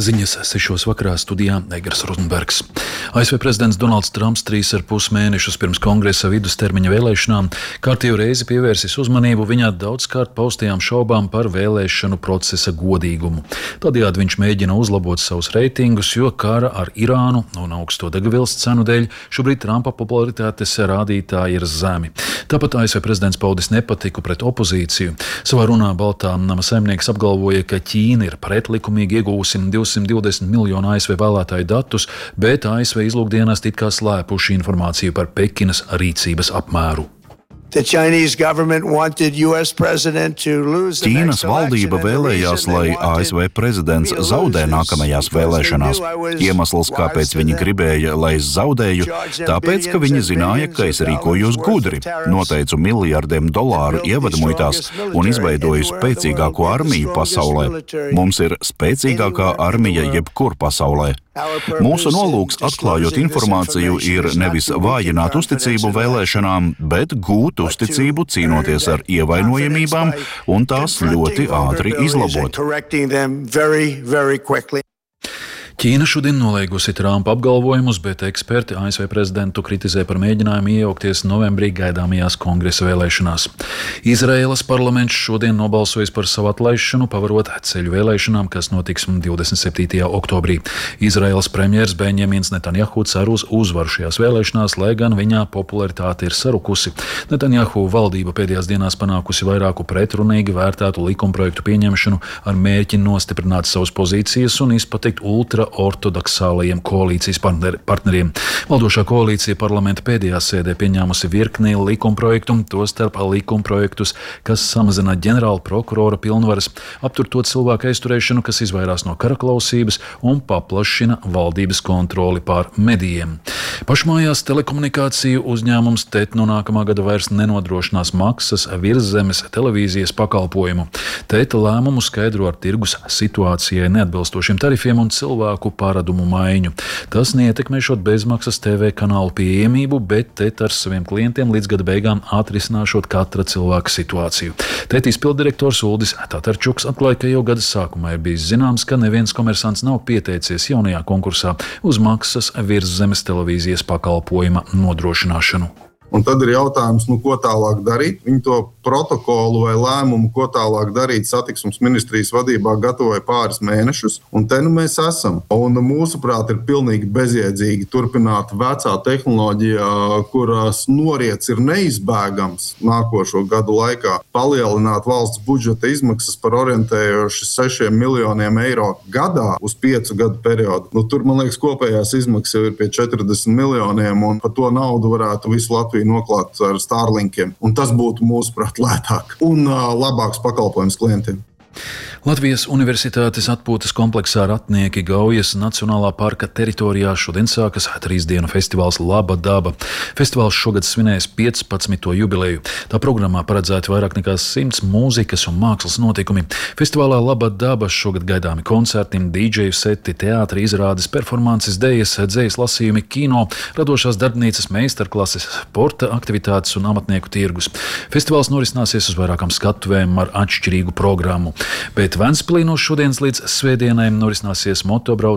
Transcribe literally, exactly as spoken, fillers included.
Ziņas sešos vakarā studijā Egars Rozenbergs. A S V prezidents Donalds Trumps trīs ar pus mēnešus pirms kongresa vidustermiņa vēlēšanām kārtējo reizi pievērsis uzmanību viņa daudzkārt paustajām šaubām par vēlēšanu procesa godīgumu. Tādējādi viņš mēģina uzlabot savus reitingus, jo kara ar Irānu un augsto degvielas cenu dēļ šobrīd Trumpa popularitātes rādītāji ir zemi. Tāpat A S V prezidents paudis nepatiku pret opozīciju. Savā runā Baltā nama saimnieks apgalvoja, ka Ķīna ir pretlikumīgi iegūsi divsimt divdesmit miljonu A S V vēlētāju datus, bet A S V izlūkdienesti it kā slēpuši informāciju par Pekinas rīcības apmēru. Ķīnas valdība vēlējās, lai A S V prezidents zaudē nākamajās vēlēšanās. Iemesls, kāpēc viņi gribēja, lai es zaudēju, tāpēc, ka viņi zināja, ka es rīkojos gudri, noteicu miljardiem dolāru ievadmuitās un izveidoju spēcīgāko armiju pasaulē. Mums ir spēcīgākā armija jebkur pasaulē. Mūsu nolūks, atklājot informāciju, ir nevis vājināt uzticību vēlēšanām, bet gūt uzticību cīnoties ar ievainojamībām un tās ļoti ātri izlabot. Ķīna šodien noliegusi Trumpa apgalvojumus, bet eksperti A S V prezidentu kritizē par mēģinājumu iejaukties novembrī gaidāmajās kongresa vēlēšanās. Izraēlas parlaments šodien nobalsojis par savu atlaišanu, pavarot ceļu vēlēšanām, kas notiks divdesmit septītajā oktobrī. Izraēlas premjers Benjamins Netanjahu cer uz uzvaru šajās vēlēšanās, lai gan viņā popularitāte ir sarukusi. Netanjahu valdība pēdējās dienās panākusi vairāku pretrunīgi vērtētu likumprojektu pieņemšanu ar mērķi nostiprināt savas pozīcijas un izpatikt ultra ortodoksālajiem koalīcijas partneriem. Valdošā koalīcija parlamenta pēdējā sēdē pieņēmusi virkni likumprojektu, tostarp likumprojektus, kas samazina ģenerāla prokurora pilnvaras, aptur to cilvēku aizturēšanu, kas izvairās no karaklausības un paplašina valdības kontroli pār medijiem. Pašmājās telekomunikāciju uzņēmums T E T no nākamā gada vairs nenodrošinās maksas virszemes televīzijas pakalpojumu. T E T lēmumu skaidro ar tirgus situācijai neatbilstošiem tarifiem un cilvēku pārādumu maiņu. Tas neietekmēšot bezmaksas T V kanālu pieejamību, bet T E T ar saviem klientiem līdz gada beigām atrisināšot katra cilvēka situāciju. T E T izpilddirektors Uldis Tatarčuks atklāja, ka jau gada sākumā ir bijis zināms, ka neviens komersants nav pieteicies jaunajā konkursā uz maksas virszemes televīzijas pakalpojuma nodrošināšanu. Un tad ir jautājums, nu, ko tālāk darīt. Viņi to protokolu vai lēmumu, ko tālāk darīt, satiksmes ministrijas vadībā gatavoja pāris mēnešus, un te nu mēs esam. Un mūsuprāt ir pilnīgi bezjēdzīgi turpināt vecā tehnoloģijā, kurās noriets ir neizbēgams nākošo gadu laikā, palielināt valsts budžeta izmaksas par orientējoši sešiem miljoniem eiro gadā uz piecu gadu periodu. Nu, tur, man liekas, kopējās izmaksas jau ir pie četrdesmit miljoniem, un par to naudu varētu visu Latviju noklāt ar Starlinkiem. Un tas būtu, mūsuprāt, lētāk un uh, labāks pakalpojums klientiem. Latvijas Universitātes atpūtas kompleksā Ratnieki Gaujas Nacionālā parka teritorijā šodien sākas trīs dienu festivāls Laba daba. Festivāls šogad svinēs piecpadsmito jubileju. Tā programmā paredzēti vairāk nekā simts mūzikas un mākslas notikumi. Festivālā Laba daba šogad gaidāmi koncerti, dīdžeju seti, teātri izrādes, performances, dejas, dzejas lasījumi, kino, radošās darbnīcas, meistarklases, sporta aktivitātes un amatnieku tirgus. Festivāls norisināsies uz vairākām skatuvēm ar atšķirīgu programmu. Bet Ventspilī no šodienas līdz svētdienai norisināsies motobrauciens